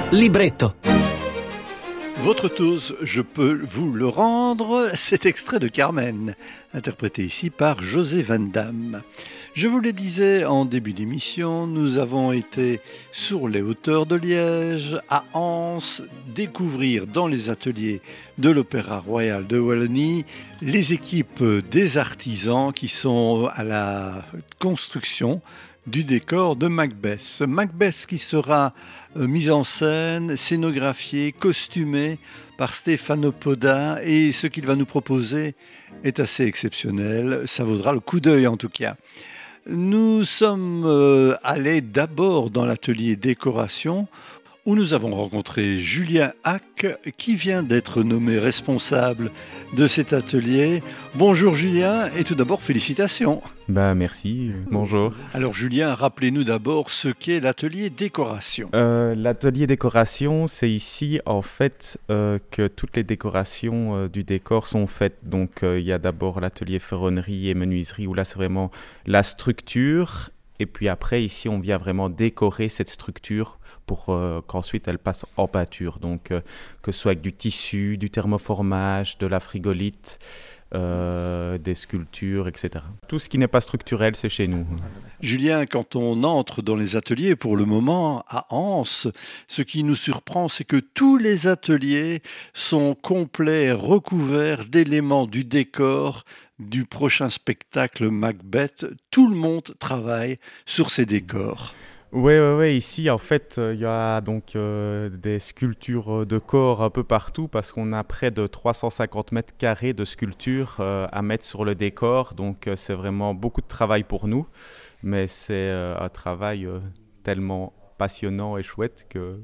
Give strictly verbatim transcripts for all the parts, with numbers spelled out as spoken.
Libretto. Votre toast, je peux vous le rendre, c'est extrait de Carmen, interprété ici par José Van Damme. Je vous le disais en début d'émission, nous avons été sur les hauteurs de Liège, à Anse, découvrir dans les ateliers de l'Opéra Royal de Wallonie les équipes des artisans qui sont à la construction du décor de Macbeth. Macbeth qui sera euh, mise en scène, scénographié, costumé par Stefano Poda, et ce qu'il va nous proposer est assez exceptionnel. Ça vaudra le coup d'œil en tout cas. Nous sommes euh, allés d'abord dans l'atelier décoration où nous avons rencontré Julien Hack qui vient d'être nommé responsable de cet atelier. Bonjour Julien et tout d'abord félicitations. Bah merci, bonjour. Alors Julien, rappelez-nous d'abord ce qu'est l'atelier décoration. Euh, l'atelier décoration, c'est ici en fait euh, que toutes les décorations euh, du décor sont faites. Donc euh, il y a d'abord l'atelier ferronnerie et menuiserie où là c'est vraiment la structure. Et puis après, ici, on vient vraiment décorer cette structure pour euh, qu'ensuite elle passe en peinture. Donc, euh, que ce soit avec du tissu, du thermoformage, de la frigolite, euh, des sculptures, et cetera. Tout ce qui n'est pas structurel, c'est chez nous. Julien, quand on entre dans les ateliers, pour le moment, à Anse, ce qui nous surprend, c'est que tous les ateliers sont complets, recouverts d'éléments du décor du prochain spectacle Macbeth. Tout le monde travaille sur ces décors. Oui, oui, oui. Ici, en fait, il euh, y a donc euh, des sculptures de corps un peu partout parce qu'on a près de trois cent cinquante mètres carrés de sculptures euh, à mettre sur le décor. Donc, euh, c'est vraiment beaucoup de travail pour nous, mais c'est euh, un travail euh, tellement passionnant et chouette que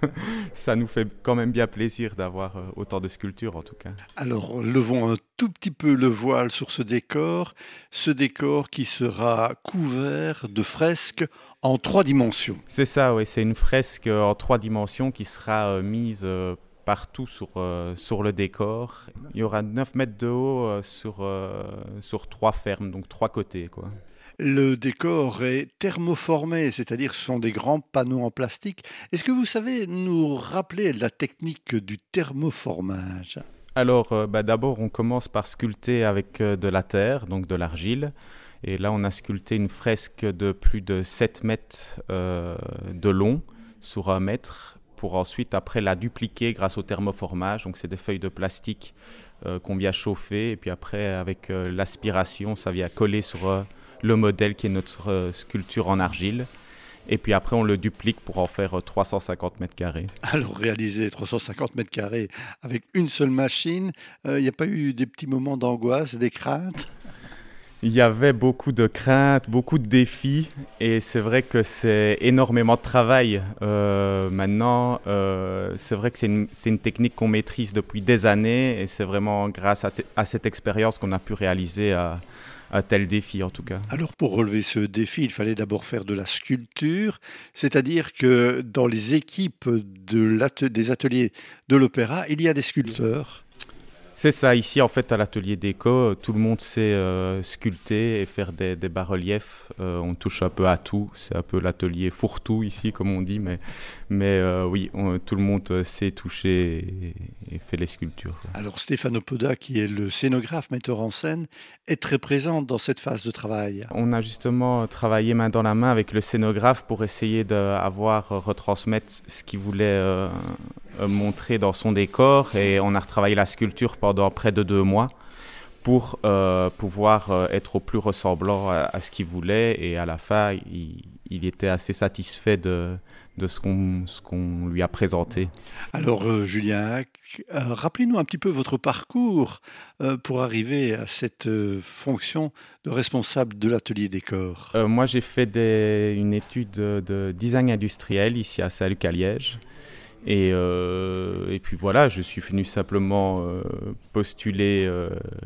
ça nous fait quand même bien plaisir d'avoir euh, autant de sculptures en tout cas. Alors, levons un tout petit peu le voile sur ce décor, ce décor qui sera couvert de fresques en trois dimensions. C'est ça, oui, c'est une fresque en trois dimensions qui sera euh, mise euh, partout sur, euh, sur le décor. Il y aura neuf mètres de haut euh, sur, euh, sur trois fermes, donc trois côtés, quoi. Le décor est thermoformé, c'est-à-dire ce sont des grands panneaux en plastique. Est-ce que vous savez nous rappeler la technique du thermoformage ? Alors, euh, bah, d'abord, on commence par sculpter avec euh, de la terre, donc de l'argile. Et là, on a sculpté une fresque de plus de sept mètres euh, de long sur un mètre pour ensuite, après, la dupliquer grâce au thermoformage. Donc, c'est des feuilles de plastique euh, qu'on vient chauffer. Et puis après, avec euh, l'aspiration, ça vient coller sur euh, le modèle qui est notre euh, sculpture en argile. Et puis après, on le duplique pour en faire euh, trois cent cinquante mètres carrés. Alors, réaliser trois cent cinquante mètres carrés avec une seule machine, il euh, n'y a pas eu des petits moments d'angoisse, des craintes ? Il y avait beaucoup de craintes, beaucoup de défis et c'est vrai que c'est énormément de travail. Euh, maintenant, euh, c'est vrai que c'est une, c'est une technique qu'on maîtrise depuis des années et c'est vraiment grâce à, t- à cette expérience qu'on a pu réaliser un, un tel défi en tout cas. Alors pour relever ce défi, il fallait d'abord faire de la sculpture, c'est-à-dire que dans les équipes de l'ate- des ateliers de l'opéra, il y a des sculpteurs. C'est ça, ici en fait à l'atelier déco, tout le monde sait euh, sculpter et faire des, des bas-reliefs. Euh, on touche un peu à tout, c'est un peu l'atelier fourre-tout ici comme on dit, mais, mais euh, oui, on, tout le monde sait toucher et, et fait les sculptures. Alors Stefano Poda, qui est le scénographe, metteur en scène, est très présent dans cette phase de travail. On a justement travaillé main dans la main avec le scénographe pour essayer d'avoir, retransmettre ce qu'il voulait euh, montrer dans son décor et on a retravaillé la sculpture pendant près de deux mois pour euh, pouvoir euh, être au plus ressemblant à, à ce qu'il voulait et à la fin il, il était assez satisfait de, de ce qu'on, ce qu'on lui a présenté. Alors euh, Julien Hack, euh, rappelez-nous un petit peu votre parcours euh, pour arriver à cette euh, fonction de responsable de l'atelier décor. Euh, moi j'ai fait des, une étude de, de design industriel ici à Saint-Luc à Liège. Et, euh, et puis voilà, je suis venu simplement euh, postuler euh,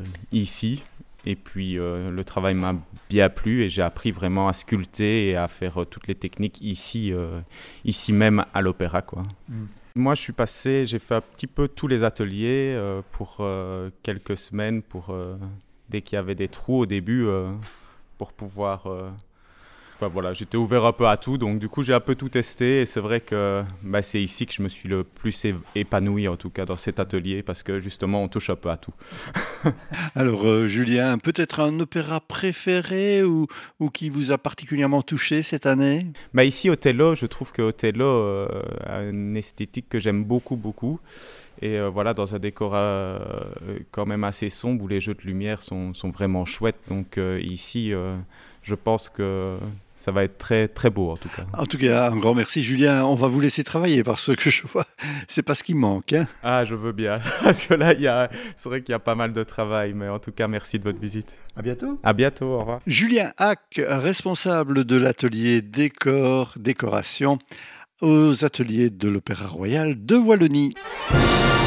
ici. Et puis euh, le travail m'a bien plu et j'ai appris vraiment à sculpter et à faire euh, toutes les techniques ici, euh, ici même à l'opéra, quoi. Mm. Moi, je suis passé, j'ai fait un petit peu tous les ateliers euh, pour euh, quelques semaines, pour, euh, dès qu'il y avait des trous au début, euh, pour pouvoir... Euh, enfin, voilà, j'étais ouvert un peu à tout, donc du coup j'ai un peu tout testé et c'est vrai que bah, c'est ici que je me suis le plus épanoui, en tout cas dans cet atelier, parce que justement on touche un peu à tout. Alors euh, Julien, peut-être un opéra préféré ou, ou qui vous a particulièrement touché cette année? Bah, ici Othello, je trouve que Othello euh, a une esthétique que j'aime beaucoup beaucoup. Et euh, voilà, dans un décor euh, quand même assez sombre où les jeux de lumière sont, sont vraiment chouettes. Donc euh, ici, euh, je pense que ça va être très très beau en tout cas. En tout cas, un grand merci Julien. On va vous laisser travailler parce que je vois, c'est pas ce qui manque, hein. Ah, je veux bien. Parce que là, il y a, c'est vrai qu'il y a pas mal de travail. Mais en tout cas, merci de votre visite. À bientôt. À bientôt, au revoir. Julien Hack, responsable de l'atelier décor, décoration aux ateliers de l'Opéra Royal de Wallonie.